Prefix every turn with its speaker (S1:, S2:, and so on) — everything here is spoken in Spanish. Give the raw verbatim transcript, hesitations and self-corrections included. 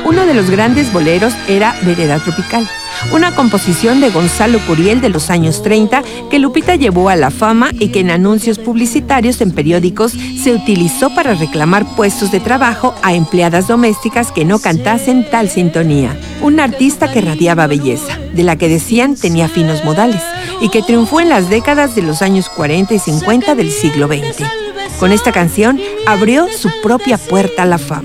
S1: Uno de los grandes boleros era Vereda Tropical, una composición de Gonzalo Curiel de los años treinta que Lupita llevó a la fama y que en anuncios publicitarios en periódicos se utilizó para reclamar puestos de trabajo a empleadas domésticas que no cantasen tal sintonía. Una artista que radiaba belleza, de la que decían tenía finos modales y que triunfó en las décadas de los años cuarenta y cincuenta del siglo veinte. Con esta canción abrió su propia puerta a la fama.